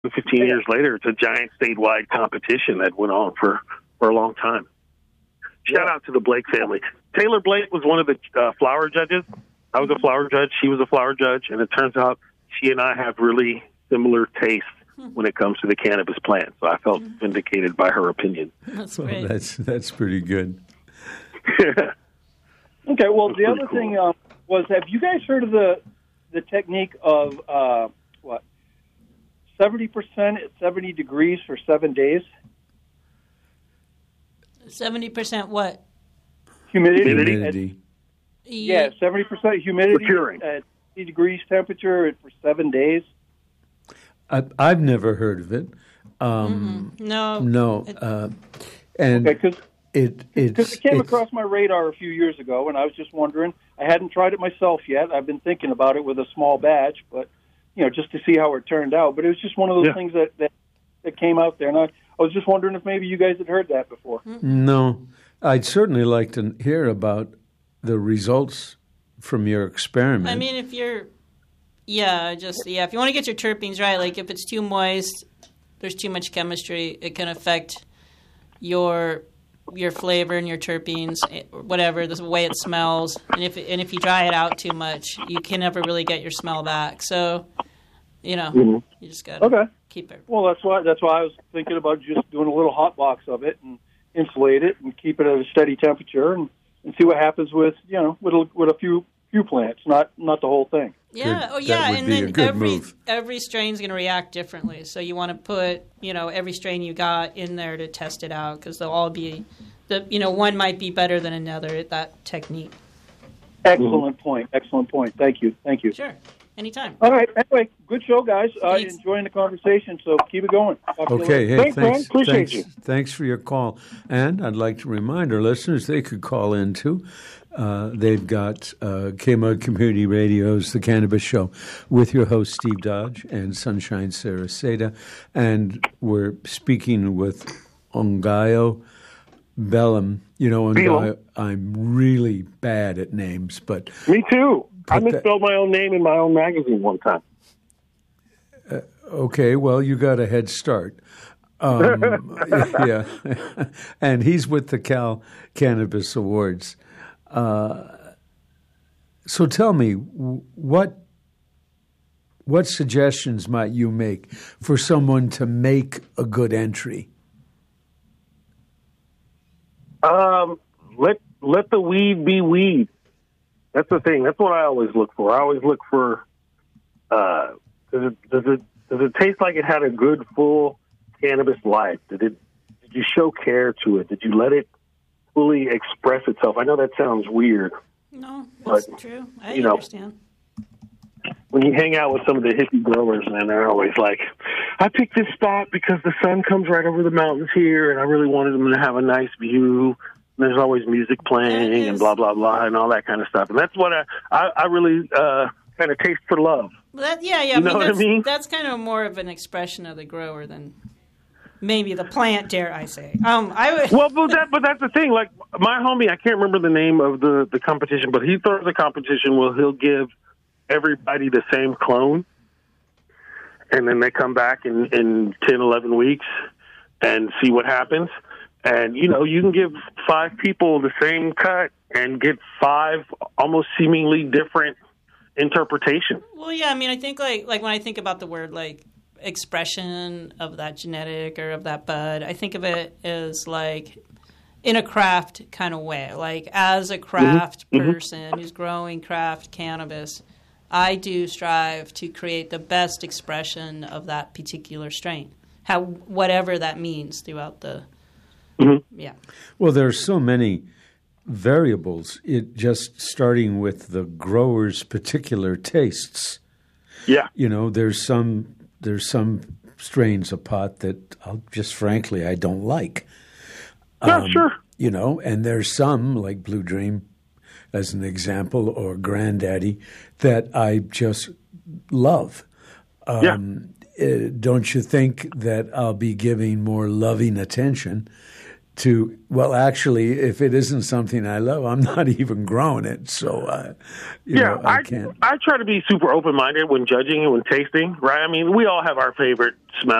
15 years later, it's a giant statewide competition that went on for a long time. Shout out to the Blake family. Taylor Blake was one of the flower judges. I was a flower judge. She was a flower judge. And it turns out she and I have really similar tastes when it comes to the cannabis plant. So I felt vindicated by her opinion. That's great. Well, that's pretty good. Okay, well, the other thing was, have you guys heard of the technique of, 70% at 70 degrees for 7 days? 70% what? Humidity. Yeah, 70% humidity at 80 degrees temperature for 7 days. I've never heard of it. No. And because it came across my radar a few years ago, and I was just wondering. I hadn't tried it myself yet. I've been thinking about it with a small batch, but just to see how it turned out. But it was just one of those things that came out there, and I was just wondering if maybe you guys had heard that before. No, I'd certainly like to hear about the results from your experiment. I mean, if you want to get your terpenes right, like if it's too moist, there's too much chemistry, it can affect your flavor and your terpenes, whatever, the way it smells. And if you dry it out too much, you can never really get your smell back. So, you just got to keep it. Well, that's why I was thinking about just doing a little hot box of it and insulate it and keep it at a steady temperature and see what happens with a few plants, not the whole thing. Yeah. Good. And then every strain's going to react differently. So you want to put, every strain you got in there to test it out, because they'll all be, one might be better than another at that technique. Excellent point. Thank you. Sure. Anytime. All right. Anyway, good show, guys. Enjoying the conversation, so keep it going. Okay. Hey, thanks. Appreciate you. Thanks for your call. And I'd like to remind our listeners they could call in too. They've got KMUG Community Radio's The Cannabis Show with your host, Steve Dodge, and Sunshine Saraseta. And we're speaking with Ongayo Bellum. Ongayo, I'm really bad at names, but... Me too. I misspelled my own name in my own magazine one time. Okay, well, you got a head start. Yeah. And he's with the Cal Cannabis Awards. So tell me, what suggestions might you make for someone to make a good entry? Let the weed be weed. That's the thing. That's what I always look for. I always look for does it taste like it had a good full cannabis life? Did you show care to it? Did you let it fully express itself? I know that sounds weird. No, that's true. I understand. When you hang out with some of the hippie growers, man, they're always like, I picked this spot because the sun comes right over the mountains here, and I really wanted them to have a nice view. And there's always music playing and blah, blah, blah, and all that kind of stuff. And that's what I really kind of taste for love. Well, I mean? That's kind of more of an expression of the grower than maybe the plant, dare I say. Well, but that's the thing. Like my homie, I can't remember the name of the competition, but he throws a competition where he'll give everybody the same clone, and then they come back in 10, 11 weeks and see what happens. And, you can give 5 people the same cut and get 5 almost seemingly different interpretations. Well, yeah, I mean, I think like when I think about the word like expression of that genetic or of that bud, I think of it as like in a craft kind of way. Like as a craft person who's growing craft cannabis, I do strive to create the best expression of that particular strain, whatever that means throughout the... Yeah. Well, there are so many variables. Just starting with the grower's particular tastes. Yeah. There's some strains of pot that frankly I don't like. Sure. And there's some like Blue Dream, as an example, or Granddaddy that I just love. Don't you think that I'll be giving more loving attention well, actually, if it isn't something I love, I'm not even growing it. So, I can't. I try to be super open-minded when judging and when tasting, right? I mean, we all have our favorite smell